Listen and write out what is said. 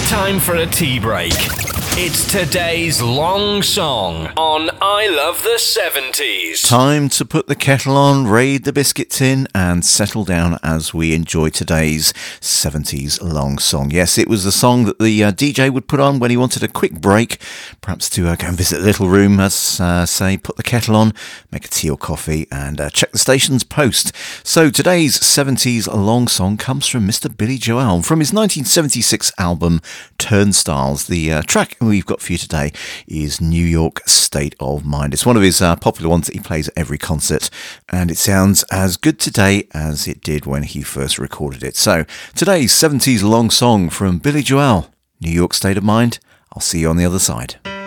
Time for a tea break. It's today's long song on I Love the 70s. Time to put the kettle on, raid the biscuits in, and settle down as we enjoy today's 70s long song. Yes, it was the song that the DJ would put on when he wanted a quick break, perhaps to go and visit the little room, as say, put the kettle on, make a tea or coffee, and check the station's post. So today's 70s long song comes from Mr. Billy Joel from his 1976 album Turnstiles. The track we've got for you today is New York State of Mind. It's one of his popular ones that he plays at every concert, and it sounds as good today as it did when he first recorded it. So today's 70s long song from Billy Joel, New York State of Mind. I'll see you on the other side.